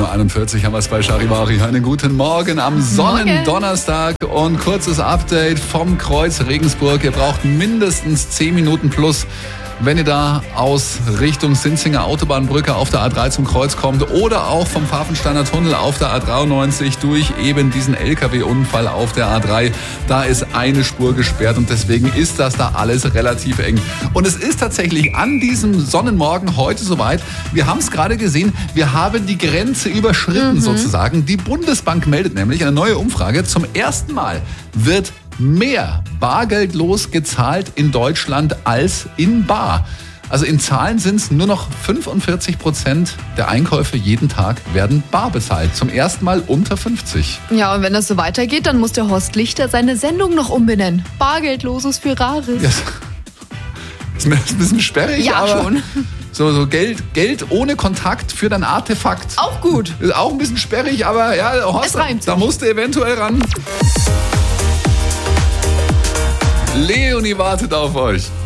9.41 Uhr haben wir es bei Charivari. Einen guten Morgen am Sonnendonnerstag und kurzes Update vom Kreuz Regensburg. Ihr braucht mindestens 10 Minuten plus, wenn ihr da aus Richtung Sinzinger Autobahnbrücke auf der A3 zum Kreuz kommt oder auch vom Pfaffensteiner Tunnel auf der A93 durch eben diesen LKW-Unfall auf der A3. Da ist eine Spur gesperrt und deswegen ist das da alles relativ eng. Und es ist tatsächlich an diesem Sonnenmorgen heute soweit. Wir haben es gerade gesehen, wir haben die Grenze überschritten sozusagen. Die Bundesbank meldet nämlich eine neue Umfrage. Zum ersten Mal wird mehr bargeldlos gezahlt in Deutschland als in bar. Also in Zahlen sind es nur noch 45% der Einkäufe jeden Tag werden bar bezahlt. Zum ersten Mal unter 50. Ja, und wenn das so weitergeht, dann muss der Horst Lichter seine Sendung noch umbenennen. Bargeldloses für Rares. Ja, ist ein bisschen sperrig, Ja, aber schon. So Geld ohne Kontakt für dein Artefakt. Auch gut. Ist auch ein bisschen sperrig, aber ja, Horst, Es reimt da sich. musst du eventuell ran. Leonie wartet auf euch.